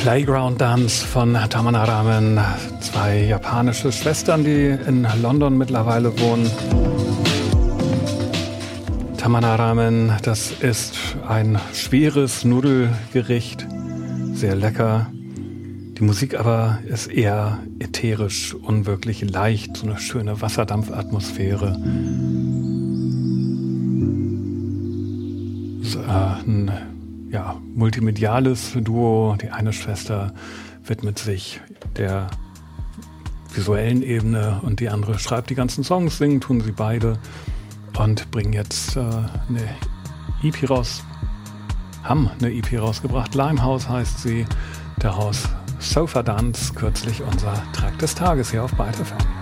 Playground Dance von Tamana Ramen, zwei japanische Schwestern, die in London mittlerweile wohnen. Tamana Ramen, das ist ein schweres Nudelgericht, sehr lecker. Die Musik aber ist eher ätherisch, unwirklich leicht, so eine schöne Wasserdampfatmosphäre. So, ein multimediales Duo. Die eine Schwester widmet sich der visuellen Ebene und die andere schreibt die ganzen Songs, singen tun sie beide und bringen jetzt eine EP raus, haben eine EP rausgebracht. Limehouse heißt sie, daraus Sofa Dance, kürzlich unser Track des Tages hier auf Byte FM.